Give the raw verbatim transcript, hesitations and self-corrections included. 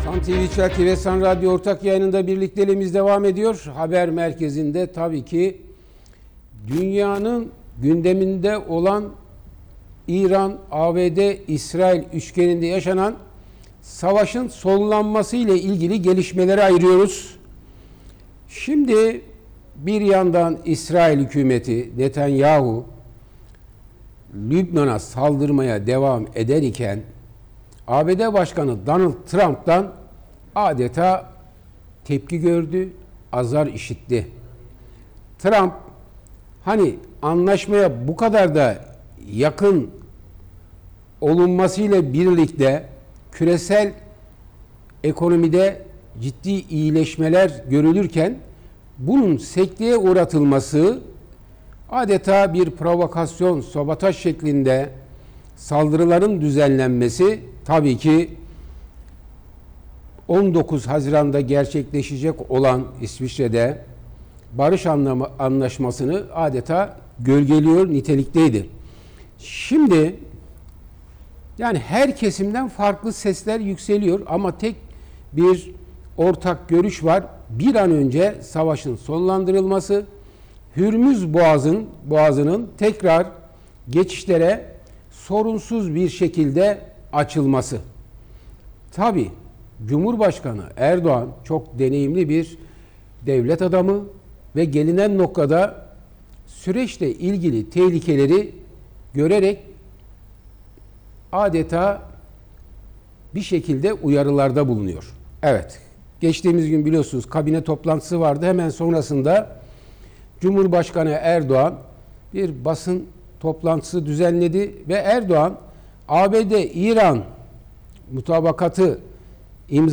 Kan T V, Çel T V, San Radyo ortak yayınında birlikteliğimiz devam ediyor. Haber merkezinde tabii ki dünyanın gündeminde olan İran, A B D, İsrail üçgeninde yaşanan savaşın sonlanması ile ilgili gelişmeleri ayırıyoruz. Şimdi bir yandan İsrail hükümeti Netanyahu Lübnan'a saldırmaya devam eder iken A B D Başkanı Donald Trump'tan adeta tepki gördü, azar işitti. Trump hani anlaşmaya bu kadar da yakın olunmasıyla birlikte küresel ekonomide ciddi iyileşmeler görülürken bunun sekteye uğratılması adeta bir provokasyon, sabotaj şeklinde saldırıların düzenlenmesi tabii ki on dokuz Haziran'da gerçekleşecek olan İsviçre'de barış anlaşmasını adeta gölgeliyor nitelikteydi. Şimdi yani her kesimden farklı sesler yükseliyor ama tek bir ortak görüş var. Bir an önce savaşın sonlandırılması, Hürmüz Boğazı'nın Boğazı'nın tekrar geçişlere sorunsuz bir şekilde açılması. Tabii Cumhurbaşkanı Erdoğan çok deneyimli bir devlet adamı ve gelinen noktada süreçle ilgili tehlikeleri görerek adeta bir şekilde uyarılarda bulunuyor. Evet, geçtiğimiz gün biliyorsunuz kabine toplantısı vardı. Hemen sonrasında Cumhurbaşkanı Erdoğan bir basın toplantısı düzenledi ve Erdoğan A B D-İran mutabakatı